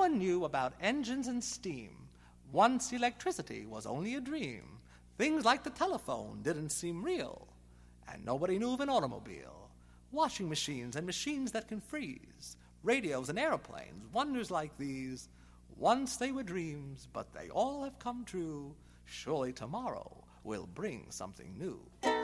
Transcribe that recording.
one knew about engines and steam. Once electricity was only a dream. Things like the telephone didn't seem real. And nobody knew of an automobile. Washing machines and machines that can freeze. Radios and airplanes, wonders like these. Once they were dreams, but they all have come true. Surely tomorrow will bring something new.